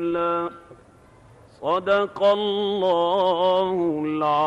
وجل. صدق الله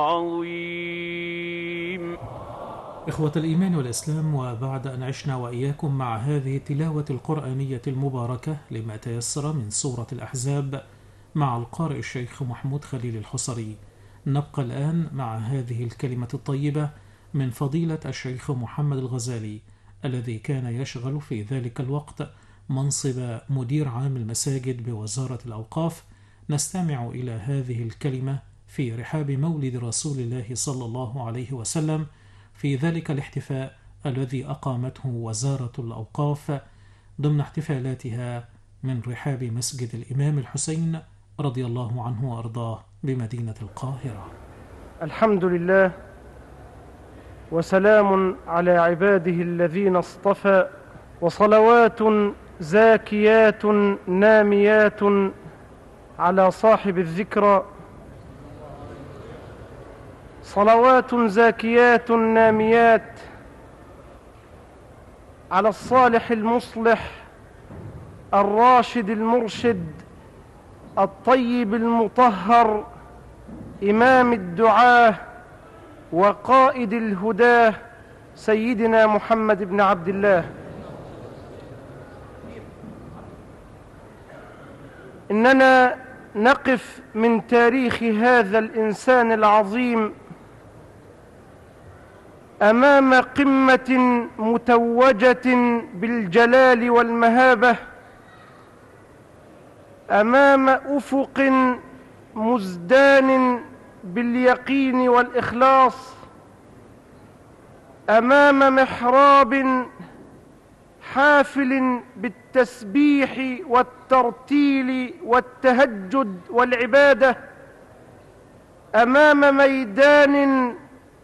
العظيم. إخوة الإيمان والإسلام، وبعد أن عشنا وإياكم مع هذه التلاوة القرآنية المباركة لما تيسر من سورة الأحزاب مع القارئ الشيخ محمود خليل الحصري، نبقى الآن مع هذه الكلمة الطيبة من فضيلة الشيخ محمد الغزالي، الذي كان يشغل في ذلك الوقت منصب مدير عام المساجد بوزارة الأوقاف. نستمع إلى هذه الكلمة في رحاب مولد رسول الله صلى الله عليه وسلم في ذلك الاحتفاء الذي أقامته وزارة الأوقاف ضمن احتفالاتها من رحاب مسجد الإمام الحسين رضي الله عنه وأرضاه بمدينة القاهرة. الحمد لله، وسلام على عباده الذين اصطفى، وصلوات زاكيات ناميات على صاحب الذكرى. صلوات زاكيات ناميات على الصالح المصلح الراشد المرشد الطيب المطهر، إمام الدعاة وقائد الهداه، سيدنا محمد بن عبد الله. إننا نقف من تاريخ هذا الإنسان العظيم أمام قمة متوجة بالجلال والمهابة، أمام أفق مزدان باليقين والإخلاص، أمام محراب حافل بالتسبيح والترتيل والتهجد والعبادة، أمام ميدان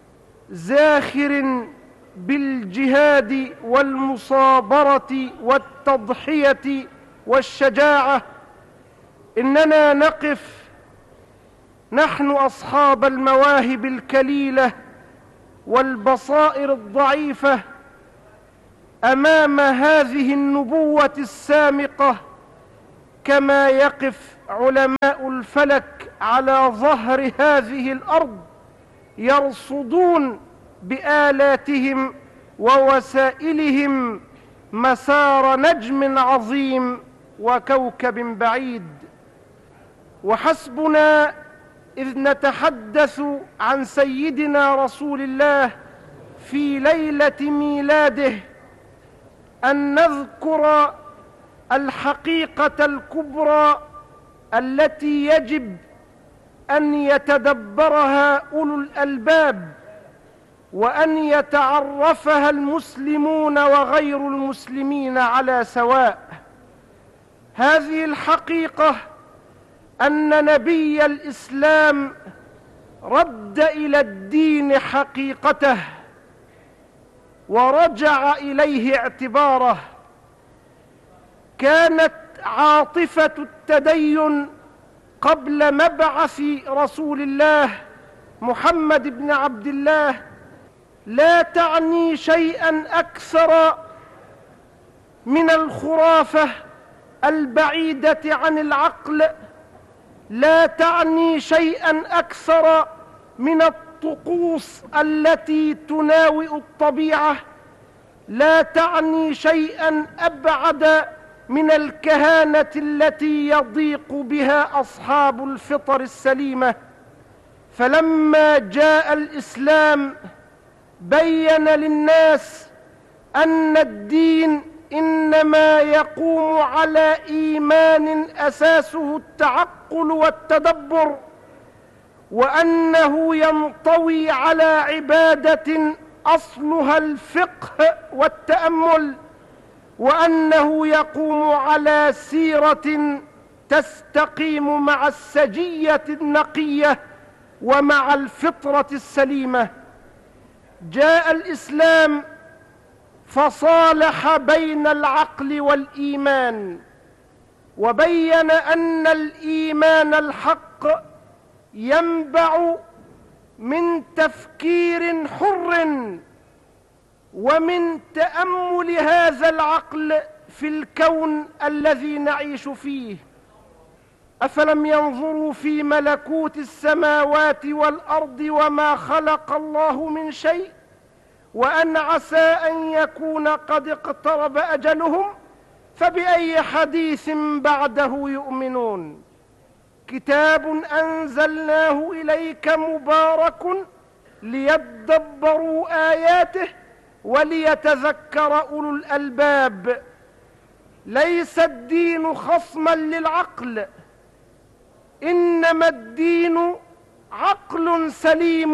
زاخر بالجهاد والمصابرة والتضحية والشجاعة. إننا نقف نحن أصحاب المواهب الكليلة والبصائر الضعيفة أمام هذه النبوة السامقة، كما يقف علماء الفلك على ظهر هذه الأرض يرصدون بآلاتهم ووسائلهم مسار نجم عظيم وكوكب بعيد. وحسبنا إذ نتحدث عن سيدنا رسول الله في ليلة ميلاده أن نذكر الحقيقة الكبرى التي يجب أن يتدبرها أولو الألباب، وأن يتعرفها المسلمون وغير المسلمين على سواء. هذه الحقيقة أن نبي الإسلام رد إلى الدين حقيقته ورجع إليه اعتباره. كانت عاطفة التدين قبل مبعث رسول الله محمد بن عبد الله لا تعني شيئا أكثر من الخرافة البعيدة عن العقل، لا تعني شيئا أكثر من الطقوس التي تناوئ الطبيعة، لا تعني شيئا أبعد من الكهانة التي يضيق بها أصحاب الفطر السليمة. فلما جاء الإسلام بين للناس أن الدين إنما يقوم على إيمان أساسه التعقل والتدبر، وأنه ينطوي على عبادة أصلها الفقه والتأمل، وأنه يقوم على سيرة تستقيم مع السجية النقية ومع الفطرة السليمة. جاء الإسلام فصالح بين العقل والإيمان، وبين أن الإيمان الحق ينبع من تفكير حر ومن تأمل هذا العقل في الكون الذي نعيش فيه. أفلم ينظروا في ملكوت السماوات والأرض وما خلق الله من شيء وأن عسى أن يكون قد اقترب أجلهم فبأي حديث بعده يؤمنون. كتاب أنزلناه إليك مبارك ليدبروا آياته وليتذكر أولو الألباب. ليس الدين خصما للعقل، إنما الدين عقل سليم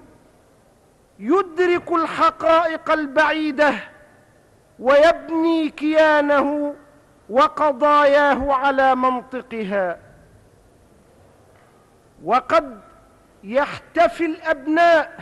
يدرك الحقائق البعيدة ويبني كيانه وقضاياه على منطقها. وقد يحتفي الأبناء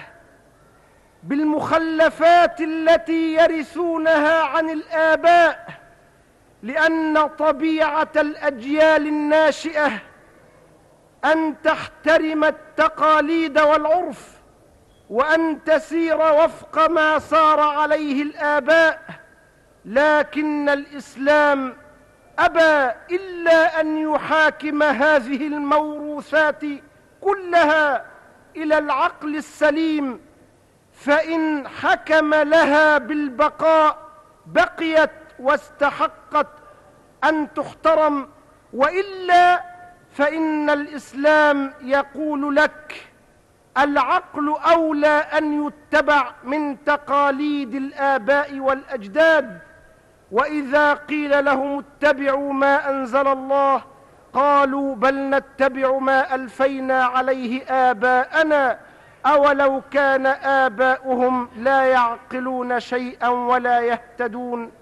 بالمخلفات التي يرثونها عن الآباء، لأن طبيعة الأجيال الناشئة أن تحترم التقاليد والعرف وأن تسير وفق ما سار عليه الآباء، لكن الإسلام أبى إلا أن يحاكم هذه الموروثات كلها إلى العقل السليم، فإن حكم لها بالبقاء بقيت واستحقت أن تحترم، وإلا فإن الإسلام يقول لك العقل أولى أن يتبع من تقاليد الآباء والأجداد. وإذا قيل لهم اتبعوا ما أنزل الله قالوا بل نتبع ما ألفينا عليه آباءنا أولو كان آباؤهم لا يعقلون شيئا ولا يهتدون.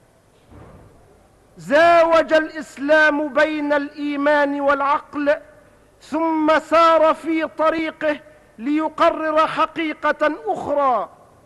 زاوج الإسلام بين الإيمان والعقل، ثم سار في طريقه ليقرر حقيقة أخرى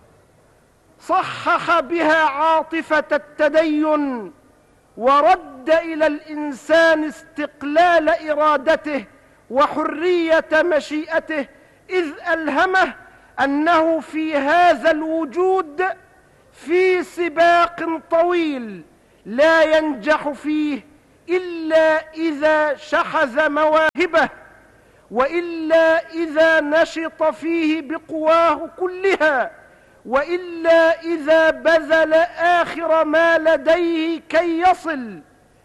صحح بها عاطفة التدين، ورد إلى الإنسان استقلال إرادته وحرية مشيئته، إذ ألهمه أنه في هذا الوجود في سباق طويل لا ينجح فيه إلا إذا شحذ مواهبه، وإلا إذا نشط فيه بقواه كلها، وإلا إذا بذل آخر ما لديه كي يصل.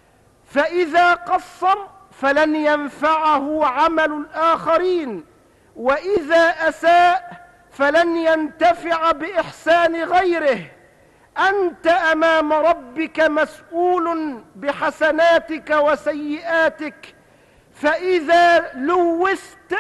فإذا قصر فلن ينفعه عمل الآخرين، وإذا أساء فلن ينتفع بإحسان غيره. أنت أمام ربك مسؤول بحسناتك وسيئاتك، فإذا لوثت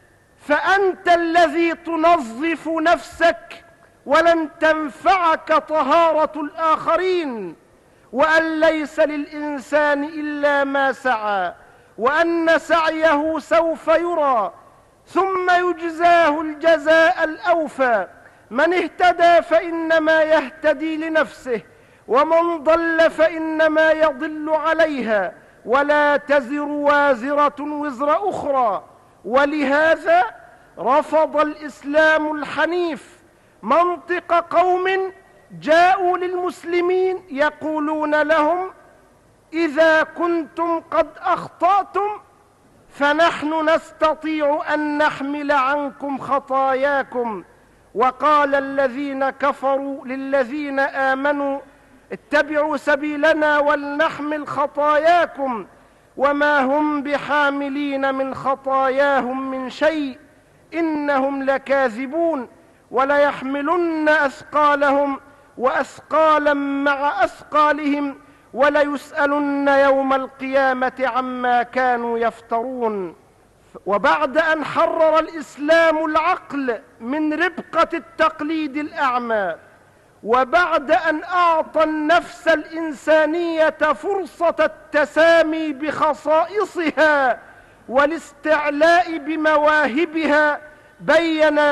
فأنت الذي تنظف نفسك، ولن تنفعك طهارة الآخرين. وأن ليس للإنسان إلا ما سعى، وأن سعيه سوف يرى ثم يجزاه الجزاء الأوفى. من اهتدى فإنما يهتدي لنفسه، ومن ضل فإنما يضل عليها، ولا تزر وازرة وزر أخرى. ولهذا رفض الإسلام الحنيف منطق قوم جاءوا للمسلمين يقولون لهم إذا كنتم قد أخطأتم فنحن نستطيع أن نحمل عنكم خطاياكم. وقال الذين كفروا للذين آمنوا اتبعوا سبيلنا ولنحمل خطاياكم وما هم بحاملين من خطاياهم من شيء إنهم لكاذبون. وليحملن أثقالهم وأثقالا مع أثقالهم وليسألن يوم القيامة عما كانوا يفترون. وبعد أن حرر الإسلام العقل من ربقة التقليد الأعمى، وبعد أن أعطى النفس الإنسانية فرصة التسامي بخصائصها والاستعلاء بمواهبها، بين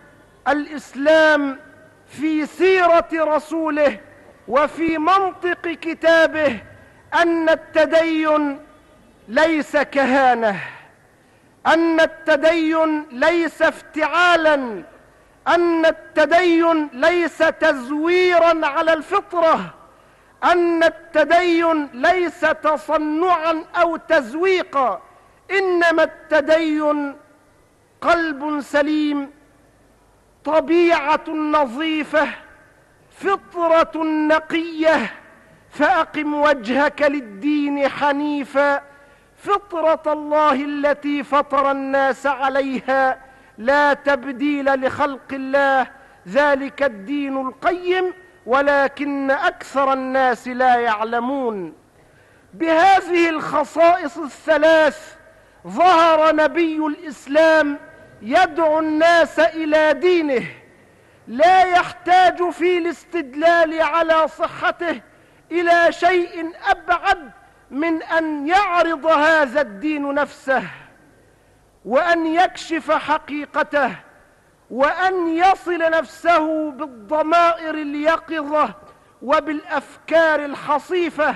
الإسلام في سيرة رسوله وفي منطق كتابه أن التدين ليس كهانة، أن التدين ليس افتعالا، أن التدين ليس تزويرا على الفطرة، أن التدين ليس تصنعا أو تزويقا، إنما التدين قلب سليم، طبيعة نظيفة، فطرة نقية، فأقم وجهك للدين حنيفا فطرة الله التي فطر الناس عليها لا تبديل لخلق الله، ذلك الدين القيم ولكن أكثر الناس لا يعلمون. بهذه الخصائص الثلاث ظهر نبي الإسلام يدعو الناس إلى دينه، لا يحتاج في الاستدلال على صحته إلى شيء أبعد من أن يعرض هذا الدين نفسه، وأن يكشف حقيقته، وأن يصل نفسه بالضمائر اليقظة وبالأفكار الحصيفة.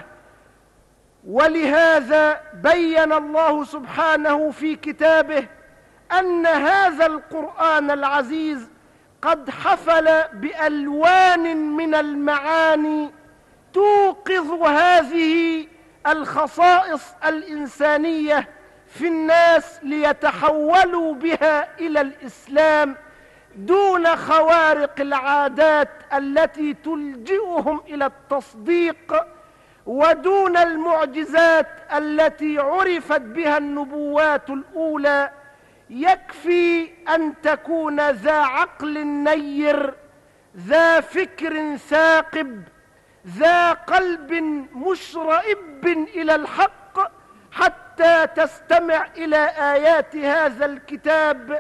ولهذا بين الله سبحانه في كتابه أن هذا القرآن العزيز قد حفل بألوان من المعاني توقظ هذه الخصائص الإنسانية في الناس ليتحولوا بها إلى الإسلام دون خوارق العادات التي تلجئهم إلى التصديق، ودون المعجزات التي عرفت بها النبوات الأولى. يكفي أن تكون ذا عقل نير، ذا فكر ثاقب، ذا قلب مشرئب إلى الحق، حتى تستمع إلى آيات هذا الكتاب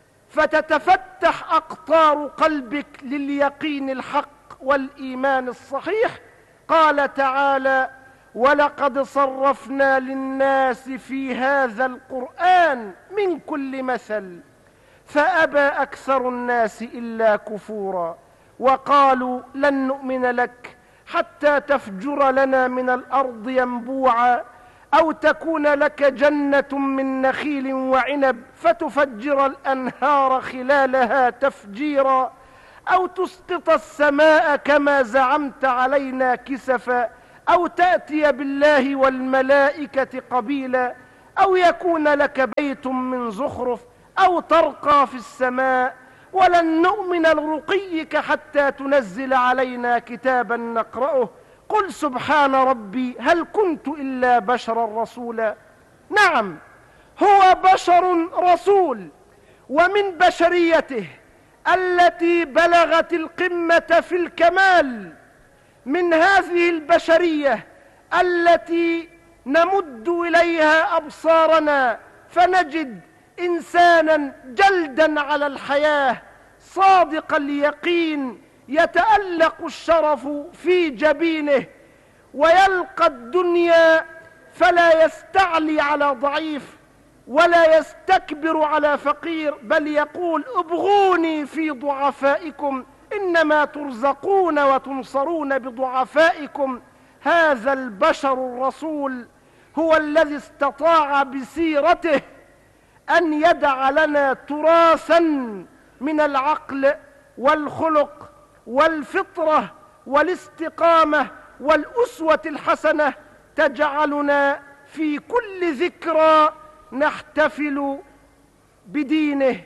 فتتفتح أقطار قلبك لليقين الحق والإيمان الصحيح. قال تعالى: ولقد صرفنا للناس في هذا القرآن من كل مثل فأبى أكثر الناس إلا كفورا وقالوا لن نؤمن لك حتى تفجر لنا من الأرض ينبوعا أو تكون لك جنة من نخيل وعنب فتفجر الأنهار خلالها تفجيرا أو تسقط السماء كما زعمت علينا كسفا أو تأتي بالله والملائكة قبيلا أو يكون لك بيت من زخرف أو ترقى في السماء ولن نؤمن لرقيك حتى تنزل علينا كتابا نقرأه قل سبحان ربي هل كنت إلا بشرا رسولا. نعم، هو بشر رسول، ومن بشريته التي بلغت القمة في الكمال، من هذه البشرية التي نمد إليها أبصارنا فنجد إنسانا جلدا على الحياة صادق اليقين يتألق الشرف في جبينه ويلقى الدنيا فلا يستعلي على ضعيف ولا يستكبر على فقير، بل يقول ابغوني في ضعفائكم إنما ترزقون وتنصرون بضعفائكم. هذا البشر الرسول هو الذي استطاع بسيرته أن يدع لنا تراثا من العقل والخلق والفطرة والاستقامة والأسوة الحسنة تجعلنا في كل ذكرى نحتفل بدينه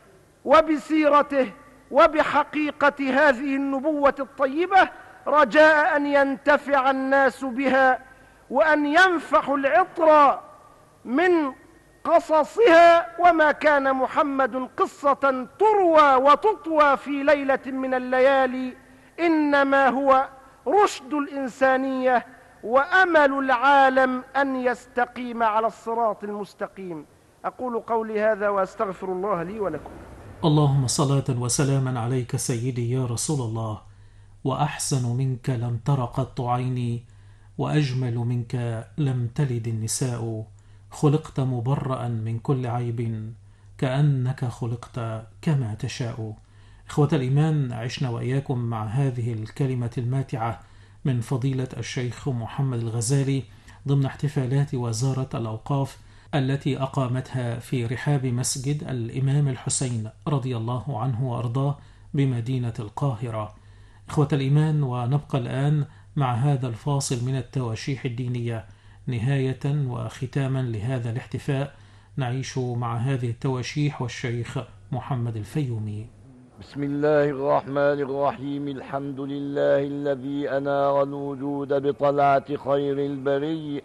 وبسيرته وبحقيقة هذه النبوة الطيبة، رجاء أن ينتفع الناس بها وأن ينفحوا العطر من قصصها. وما كان محمد قصة تروى وتطوى في ليلة من الليالي، إنما هو رشد الإنسانية وأمل العالم أن يستقيم على الصراط المستقيم. أقول قولي هذا وأستغفر الله لي ولكم. اللهم صلاة وسلاما عليك سيدي يا رسول الله، وأحسن منك لم تر قط عيني، وأجمل منك لم تلد النساء، خلقت مبرأ من كل عيب، كأنك خلقت كما تشاء. إخوة الإيمان، عشنا وإياكم مع هذه الكلمة الماتعة من فضيلة الشيخ محمد الغزالي ضمن احتفالات وزارة الأوقاف التي أقامتها في رحاب مسجد الإمام الحسين رضي الله عنه وأرضاه بمدينة القاهرة. إخوة الإيمان، ونبقى الآن مع هذا الفاصل من التواشيح الدينية نهاية وختاما لهذا الاحتفاء نعيش مع هذه التواشيح والشيخ محمد الفيومي. بسم الله الرحمن الرحيم. الحمد لله الذي أنار الوجود بطلعة خير البرية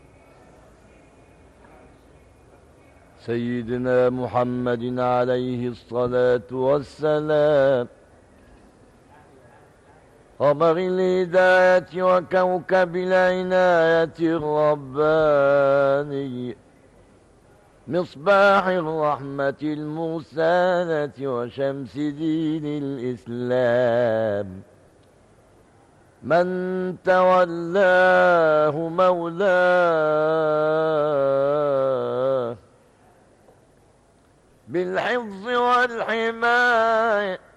سيدنا محمد عليه الصلاة والسلام، قمر الهداية وكوكب العناية الرباني، مصباح الرحمة المرسلة وشمس دين الإسلام، من تولاه مولاه بالحفظ والحماية